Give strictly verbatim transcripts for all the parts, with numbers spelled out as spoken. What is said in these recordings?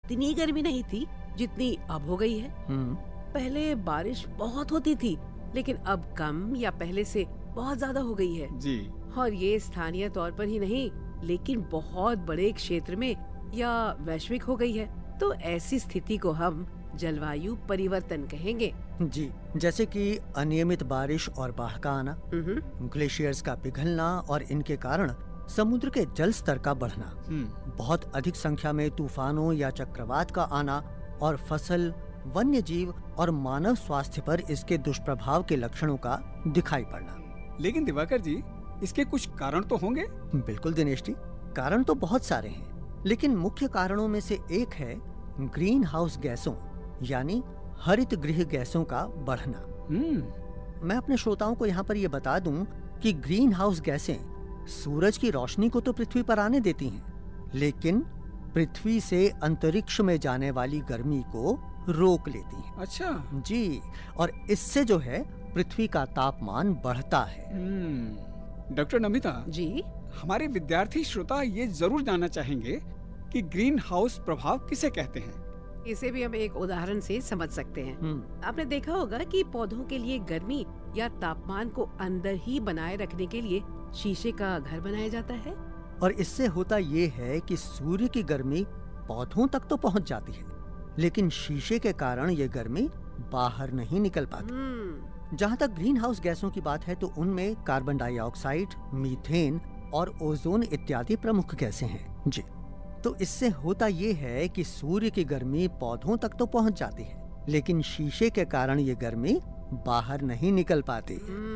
इतनी गर्मी नहीं थी जितनी अब हो गई है। हम्म, पहले बारिश बहुत होती थी, लेकिन अब कम या पहले से बहुत ज्यादा हो गई है। जी। और ये स्थानीय तौर पर ही नहीं, लेकिन बहुत बड़े क्षेत्र में या वैश्विक हो गई है। तो ऐसी स्थिति को हम जलवायु परिवर्तन कहेंगे। जी, जैसे कि अनियमित बारिश और बाढ़ का आना, हम्म, ग्लेशियर्स का पिघलना और इनके कारण समुद्र के जल स्तर का बढ़ना, हम्म, बहुत अधिक संख्या में तूफानों या चक्रवात का आना और फसल, वन्य जीव और मानव स्वास्थ्य पर इसके दुष्प्रभाव के लक्षणों का दिखाई पड़ना। लेकिन दिवाकर जी, इसके कुछ कारण तो होंगे? बिल्कुल दिनेश जी, कारण तो बहुत सारे हैं, लेकिन मुख्य कारणों में से एक है ग्रीन हाउस गैसों यानी हरित गृह गैसों का बढ़ना। हम्म, मैं अपने श्रोताओं को यहाँ पर ये बता दूं कि ग्रीन हाउस गैसें सूरज की रोशनी को तो पृथ्वी पर आने देती हैं, लेकिन पृथ्वी से अंतरिक्ष में जाने वाली गर्मी को रोक लेती हैं। अच्छा। जी, और इससे जो है पृथ्वी का तापमान बढ़ता है। हम्म, डॉक्टर नमिता जी, हमारे विद्यार्थी श्रोता ये जरूर जानना चाहेंगे कि ग्रीन हाउस प्रभाव किसे कहते हैं। इसे भी हम एक उदाहरण से समझ सकते हैं। हम्म, आपने देखा होगा कि पौधों के लिए गर्मी या तापमान को अंदर ही बनाए रखने के लिए शीशे का घर बनाया जाता है। और इससे होता ये है कि सूर्य की गर्मी पौधों तक तो पहुंच जाती है, लेकिन शीशे के कारण ये गर्मी बाहर नहीं निकल पाती। हम्म, जहाँ तक ग्रीन हाउस गैसों की बात है तो उनमें कार्बन डाइऑक्साइड, मीथेन और ओजोन इत्यादि प्रमुख गैसें हैं। जी, तो इससे होता ये है कि सूर्य की गर्मी पौधों तक तो पहुंच जाती है, लेकिन शीशे के कारण ये गर्मी बाहर नहीं निकल पाती।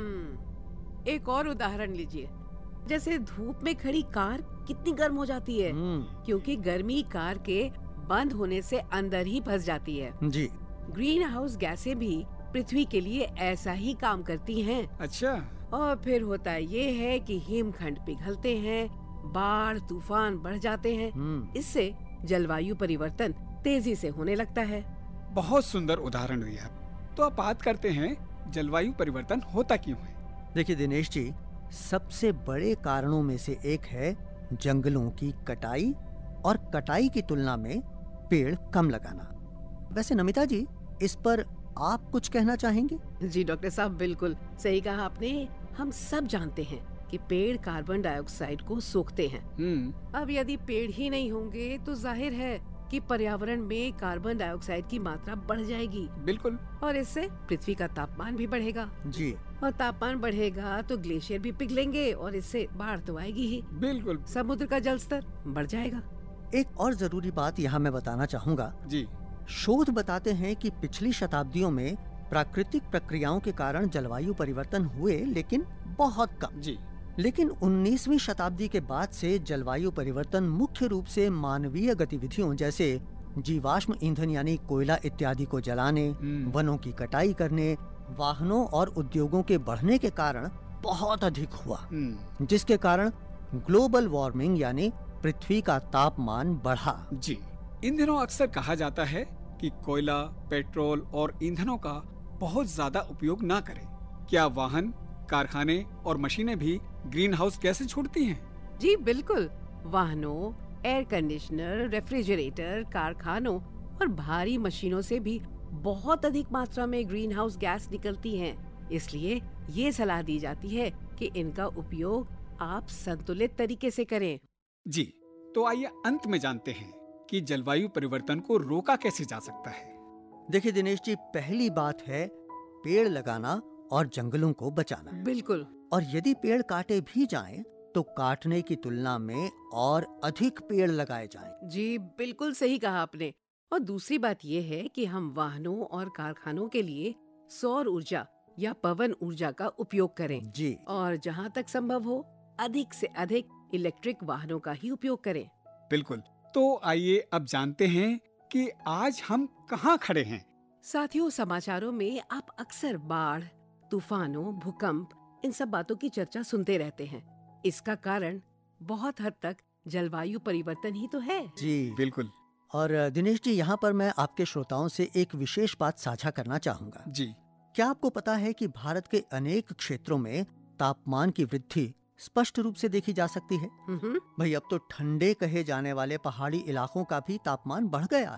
हम्म, एक और उदाहरण लीजिए। जैसे धूप में खड़ी कार कितनी गर्म हो जाती है, हम्म, क्योंकि गर्मी कार के बंद होने से अंदर ही फंस जाती है। जी, ग्रीन हाउस गैसें भी पृथ्वी के लिए ऐसा ही काम करती हैं। अच्छा। और फिर होता ये है कि हिमखंड पिघलते हैं, बाढ़ तूफान बढ़ जाते हैं। हम्म, इससे जलवायु परिवर्तन तेजी से होने लगता है। बहुत सुंदर उदाहरण दिया। तो आप बात करते हैं जलवायु परिवर्तन होता क्यों है। देखिए दिनेश जी, सबसे बड़े कारणों में से एक है जंगलों की कटाई और कटाई की तुलना में पेड़ कम लगाना। वैसे नमिता जी, इस पर आप कुछ कहना चाहेंगे? जी डॉक्टर साहब, बिल्कुल सही कहा आपने। हम सब जानते हैं कि पेड़ कार्बन डाइऑक्साइड को सोखते हैं। हम्म, अब यदि पेड़ ही नहीं होंगे तो जाहिर है कि पर्यावरण में कार्बन डाइऑक्साइड की मात्रा बढ़ जाएगी बिल्कुल। और इससे पृथ्वी का तापमान भी बढ़ेगा। जी, और तापमान बढ़ेगा तो ग्लेशियर भी पिघलेंगे और इससे बाढ़ तो आएगी ही। बिल्कुल। समुद्र का जल स्तर बढ़ जाएगा। एक और जरूरी बात यहाँ मैं बताना चाहूँगा। जी। शोध बताते हैं कि पिछली शताब्दियों में प्राकृतिक प्रक्रियाओं के कारण जलवायु परिवर्तन हुए, लेकिन बहुत कम। जी। लेकिन उन्नीसवीं शताब्दी के बाद से जलवायु परिवर्तन मुख्य रूप से मानवीय गतिविधियों जैसे जीवाश्म ईंधन यानी कोयला इत्यादि को जलाने, हम्म, वनों की कटाई करने, वाहनों और उद्योगों के बढ़ने के कारण बहुत अधिक हुआ, हम्म, जिसके कारण ग्लोबल वार्मिंग यानी पृथ्वी का तापमान बढ़ा। जी। इन दिनों अक्सर कहा जाता है कि कोयला, पेट्रोल और ईंधनों का बहुत ज्यादा उपयोग ना करें। क्या वाहन, कारखाने और मशीनें भी ग्रीन हाउस गैसें छोड़ती हैं? जी बिल्कुल। वाहनों, एयर कंडीशनर, रेफ्रिजरेटर, कारखानों और भारी मशीनों से भी बहुत अधिक मात्रा में ग्रीन हाउस गैस निकलती हैं। इसलिए ये सलाह दी जाती है कि इनका उपयोग आप संतुलित तरीके से करें। जी। तो आइए अंत में जानते हैं कि जलवायु परिवर्तन को रोका कैसे जा सकता है। देखिए दिनेश जी, पहली बात है पेड़ लगाना और जंगलों को बचाना। बिल्कुल। और यदि पेड़ काटे भी जाएं, तो काटने की तुलना में और अधिक पेड़ लगाए जाएं। जी बिल्कुल सही कहा आपने। और दूसरी बात ये है कि हम वाहनों और कारखानों के लिए सौर ऊर्जा या पवन ऊर्जा का उपयोग करें। जी, और जहाँ तक संभव हो अधिक से अधिक इलेक्ट्रिक वाहनों का ही उपयोग करें। बिल्कुल। तो आइए अब जानते हैं कि आज हम कहाँ खड़े हैं। साथियों, समाचारों में आप अक्सर बाढ़, तूफानों, भूकंप, इन सब बातों की चर्चा सुनते रहते हैं। इसका कारण बहुत हद तक जलवायु परिवर्तन ही तो है। जी बिल्कुल। और दिनेश जी, यहाँ पर मैं आपके श्रोताओं से एक विशेष बात साझा करना चाहूँगा। जी। क्या आपको पता है कि भारत के अनेक क्षेत्रों में तापमान की वृद्धि स्पष्ट रूप से देखी जा सकती है? हम्म। भाई, अब तो ठंडे कहे जाने वाले पहाड़ी इलाकों का भी तापमान बढ़ गया है।